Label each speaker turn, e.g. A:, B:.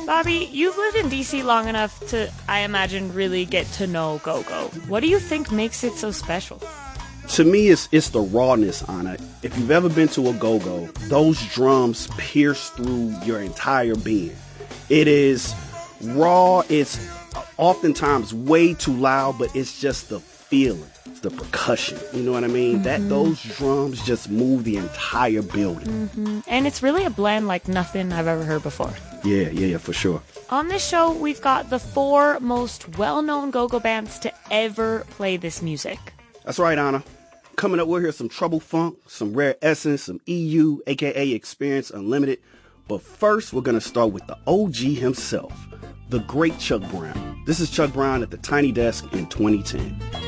A: Bobby, you've lived in DC long enough to, I imagine, really get to know go-go. What do you think makes it so special?
B: To me, it's the rawness on it. If you've ever been to a go-go, those drums pierce through your entire being. It is raw. It's oftentimes way too loud, but it's just the feeling. It's the percussion. You know what I mean? That those drums just move the entire building.
A: And it's really a blend like nothing I've ever heard before.
B: Yeah, for sure.
A: On this show, we've got the 4 most well-known go-go bands to ever play this music.
B: That's right, Anna. Coming up, we'll hear some Trouble Funk, some Rare Essence, some EU, aka Experience Unlimited. But first, we're going to start with the OG himself, the great Chuck Brown. This is Chuck Brown at the Tiny Desk in 2010.